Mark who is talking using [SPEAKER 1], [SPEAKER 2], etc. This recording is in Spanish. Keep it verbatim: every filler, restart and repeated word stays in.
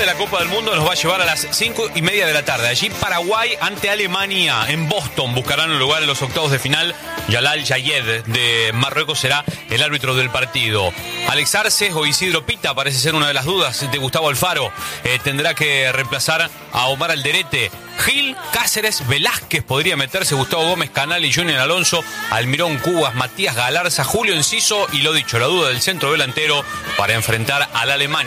[SPEAKER 1] de la Copa del Mundo nos va a llevar a las cinco y media de la tarde. Allí Paraguay ante Alemania en Boston buscarán un lugar en los octavos de final. Yalal Yayed de Marruecos será el árbitro del partido. Alex Arce o Isidro Pita parece ser una de las dudas de Gustavo Alfaro. Eh, tendrá que reemplazar a Omar Alderete. Gil, Cáceres, Velázquez podría meterse, Gustavo Gómez, Canal y Junior Alonso, Almirón Cubas, Matías Galarza, Julio Enciso y lo dicho, la duda del centro delantero para enfrentar al Alemania.